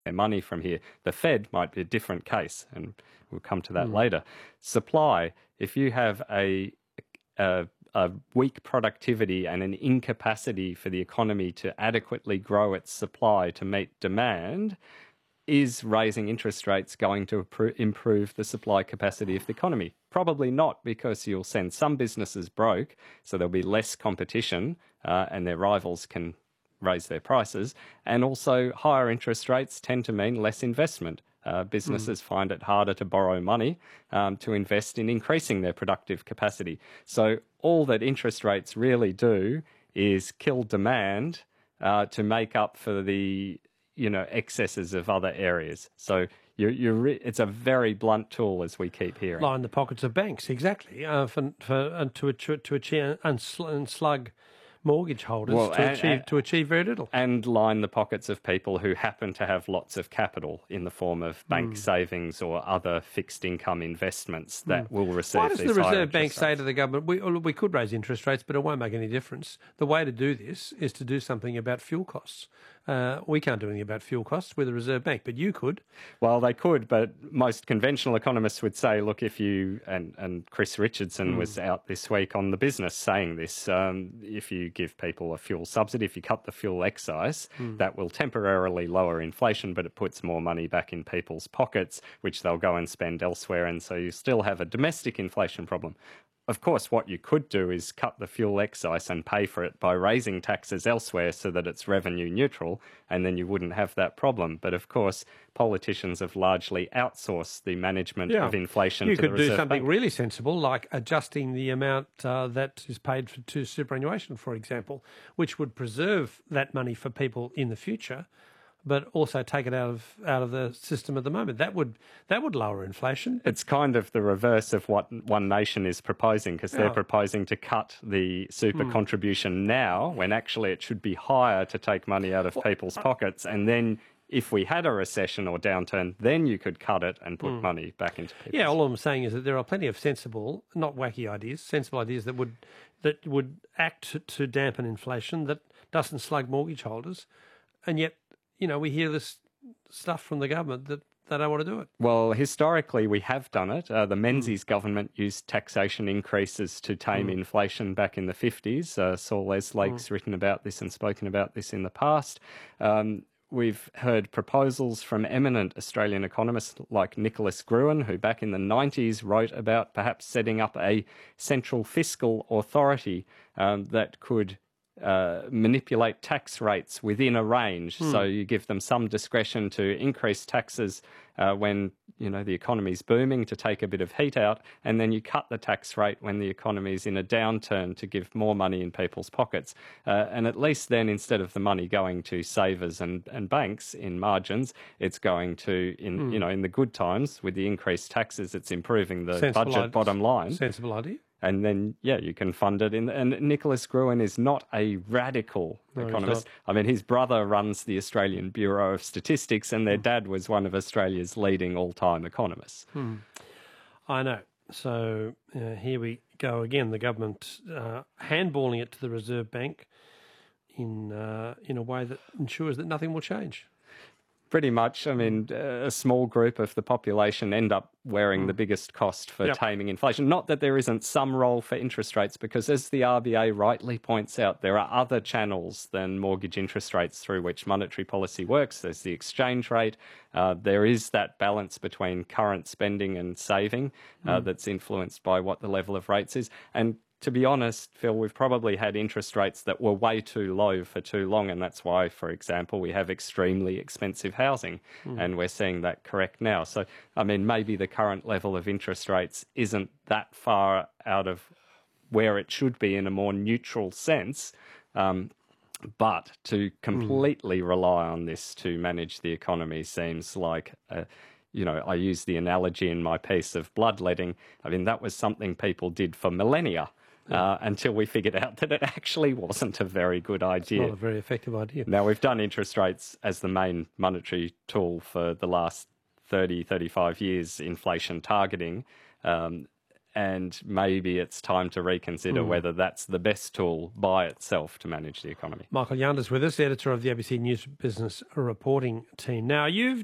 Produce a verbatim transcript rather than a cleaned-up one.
their money from here. The Fed might be a different case, and we'll come to that mm. later. Supply, if you have a, a, a weak productivity and an incapacity for the economy to adequately grow its supply to meet demand, is raising interest rates going to improve the supply capacity of the economy? Probably not, because you'll send some businesses broke, so there'll be less competition uh, and their rivals can raise their prices. And also higher interest rates tend to mean less investment. Uh, businesses mm. find it harder to borrow money um, to invest in increasing their productive capacity. So all that interest rates really do is kill demand uh, to make up for the you know, excesses of other areas. So you're, you're re- it's a very blunt tool, as we keep hearing. Line the pockets of banks, exactly, uh, for, for, uh, to, to achieve and slug mortgage holders well, to, and, achieve, and, to achieve very little. And line the pockets of people who happen to have lots of capital in the form of bank mm. savings or other fixed income investments that mm. will receive Why does these the higher Reserve Bank rates? say to the government, we, we could raise interest rates, but it won't make any difference? The way to do this is to do something about fuel costs. Uh, we can't do anything about fuel costs. We're the Reserve Bank, but you could. Well, they could, but most conventional economists would say, look, if you, and, and Chris Richardson mm. was out this week on The Business saying this, um, if you give people a fuel subsidy, if you cut the fuel excise, mm. that will temporarily lower inflation, but it puts more money back in people's pockets, which they'll go and spend elsewhere, and so you still have a domestic inflation problem. Of course, what you could do is cut the fuel excise and pay for it by raising taxes elsewhere so that it's revenue neutral, and then you wouldn't have that problem. But of course, politicians have largely outsourced the management yeah. of inflation you to the Reserve Bank. You could do something really sensible, like adjusting the amount uh, that is paid for, to superannuation, for example, which would preserve that money for people in the future, but also take it out of out of the system at the moment. That would that would lower inflation. It's kind of the reverse of what One Nation is proposing, because they're yeah. proposing to cut the super mm. contribution now, when actually it should be higher to take money out of well, people's uh, pockets. And then if we had a recession or downturn, then you could cut it and put mm. money back into people's Yeah, all I'm saying is that there are plenty of sensible, not wacky ideas, sensible ideas that would that would act to dampen inflation, that doesn't slug mortgage holders, and yet, you know, we hear this stuff from the government that they don't want to do it. Well, historically, we have done it. Uh, the Menzies mm. government used taxation increases to tame mm. inflation back in the fifties. Uh, Saul Eslake's mm. written about this and spoken about this in the past. Um, we've heard proposals from eminent Australian economists like Nicholas Gruen, who back in the nineties wrote about perhaps setting up a central fiscal authority um, that could Uh, manipulate tax rates within a range. Mm. So you give them some discretion to increase taxes uh, when, you know, the economy's booming to take a bit of heat out, and then you cut the tax rate when the economy's in a downturn to give more money in people's pockets. Uh, and at least then, instead of the money going to savers and, and banks in margins, it's going to, in mm. you know, in the good times with the increased taxes, it's improving the Sensible budget ideas. bottom line. Sensible idea. And then, yeah, you can fund it. In, and Nicholas Gruen is not a radical no, economist. I mean, his brother runs the Australian Bureau of Statistics, and their mm. dad was one of Australia's leading all-time economists. Hmm. I know. So uh, here we go again. The government uh, handballing it to the Reserve Bank in uh, in a way that ensures that nothing will change. Pretty much. I mean, a small group of the population end up wearing mm. the biggest cost for yep. taming inflation. Not that there isn't some role for interest rates, because as the R B A rightly points out, there are other channels than mortgage interest rates through which monetary policy works. There's the exchange rate. Uh, there is that balance between current spending and saving uh, mm. that's influenced by what the level of rates is. And to be honest, Phil, we've probably had interest rates that were way too low for too long, and that's why, for example, we have extremely expensive housing, mm. and we're seeing that correct now. So, I mean, maybe the current level of interest rates isn't that far out of where it should be in a more neutral sense, um, but to completely mm. rely on this to manage the economy seems like a You know, I use the analogy in my piece of bloodletting. I mean, that was something people did for millennia. Uh, until we figured out that it actually wasn't a very good idea. It's not a very effective idea. Now, we've done interest rates as the main monetary tool for the last thirty, thirty-five years, inflation targeting. Um, and maybe it's time to reconsider mm. whether that's the best tool by itself to manage the economy. Michael Yanders with us, editor of the A B C News Business Reporting Team. Now, you've